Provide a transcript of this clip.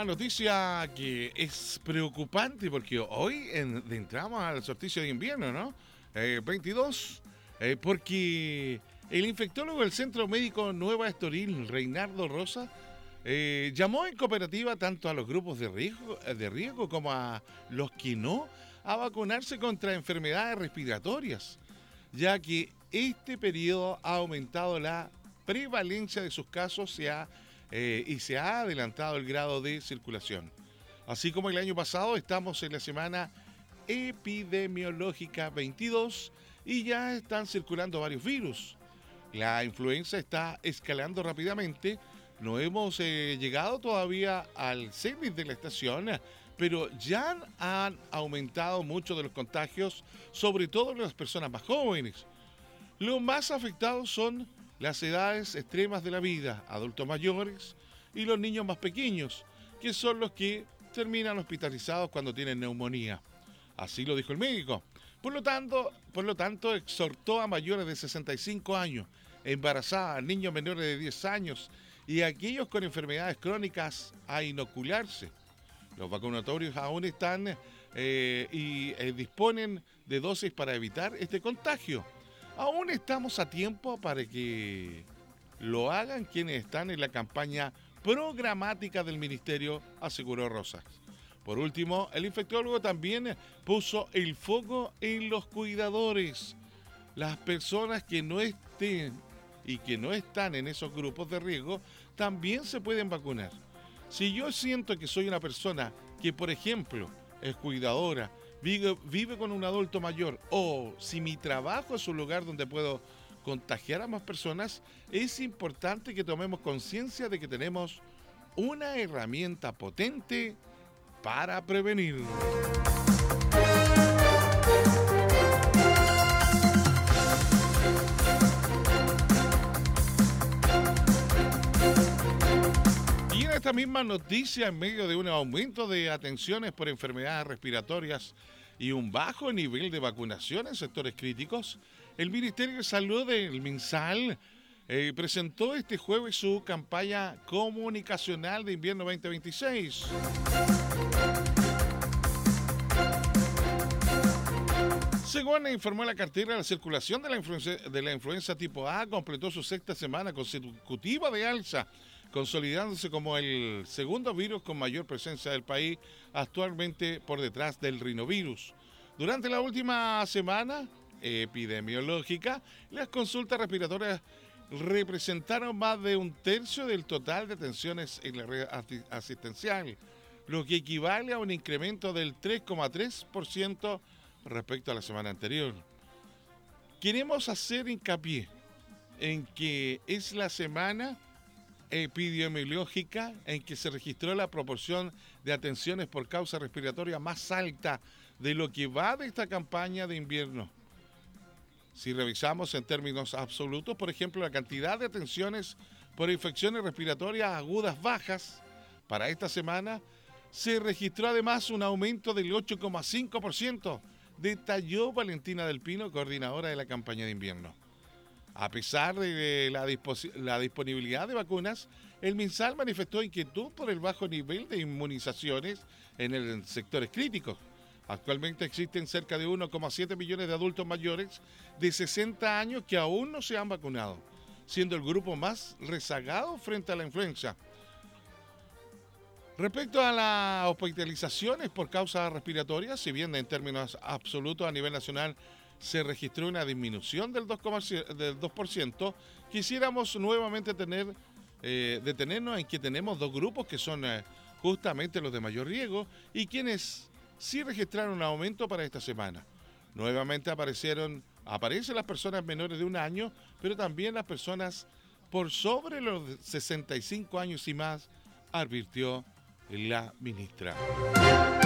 noticia que es preocupante porque hoy entramos al solsticio de invierno, ¿no? 22, porque el infectólogo del Centro Médico Nueva Estoril, Reinaldo Rosa, llamó en cooperativa tanto a los grupos de riesgo como a los que no a vacunarse contra enfermedades respiratorias, ya que este periodo ha aumentado la prevalencia de sus casos y se ha adelantado el grado de circulación. Así como el año pasado, estamos en la semana epidemiológica 22 y ya están circulando varios virus. La influenza está escalando rápidamente. No hemos llegado todavía al cenit de la estación, pero ya han aumentado mucho de los contagios, sobre todo en las personas más jóvenes. Los más afectados son las edades extremas de la vida, adultos mayores y los niños más pequeños, que son los que terminan hospitalizados cuando tienen neumonía. Así lo dijo el médico. Por lo tanto, exhortó a mayores de 65 años, embarazadas, niños menores de 10 años y a aquellos con enfermedades crónicas a inocularse. Los vacunatorios aún están y disponen de dosis para evitar este contagio. Aún estamos a tiempo para que lo hagan quienes están en la campaña programática del Ministerio, aseguró Rosas. Por último, el infectólogo también puso el foco en los cuidadores, las personas que no estén y que no están en esos grupos de riesgo también se pueden vacunar. Si yo siento que soy una persona que, por ejemplo, es cuidadora, vive con un adulto mayor, o si mi trabajo es un lugar donde puedo contagiar a más personas, es importante que tomemos conciencia de que tenemos una herramienta potente para prevenir. Y en esta misma noticia, en medio de un aumento de atenciones por enfermedades respiratorias y un bajo nivel de vacunación en sectores críticos, el Ministerio de Salud del MinSal presentó este jueves su campaña comunicacional de invierno 2026. Según informó la cartera, la circulación de la influenza tipo A completó su sexta semana consecutiva de alza, consolidándose como el segundo virus con mayor presencia del país, actualmente por detrás del rinovirus. Durante la última semana epidemiológica, las consultas respiratorias representaron más de un tercio del total de atenciones en la red asistencial, lo que equivale a un incremento del 3,3% respecto a la semana anterior. Queremos hacer hincapié en que es la semana epidemiológica en que se registró la proporción de atenciones por causa respiratoria más alta de lo que va de esta campaña de invierno. Si revisamos en términos absolutos, por ejemplo, la cantidad de atenciones por infecciones respiratorias agudas bajas para esta semana, se registró además un aumento del 8,5%, detalló Valentina del Pino, coordinadora de la campaña de invierno. A pesar de la disponibilidad de vacunas, el MinSal manifestó inquietud por el bajo nivel de inmunizaciones en sectores críticos. Actualmente existen cerca de 1,7 millones de adultos mayores de 60 años que aún no se han vacunado, siendo el grupo más rezagado frente a la influenza. Respecto a las hospitalizaciones por causas respiratorias, si bien en términos absolutos a nivel nacional se registró una disminución del 2%, quisiéramos nuevamente detenernos en que tenemos dos grupos que son justamente los de mayor riesgo y quienes sí registraron un aumento para esta semana. Nuevamente aparecen las personas menores de un año, pero también las personas por sobre los 65 años y más, advirtió la ministra.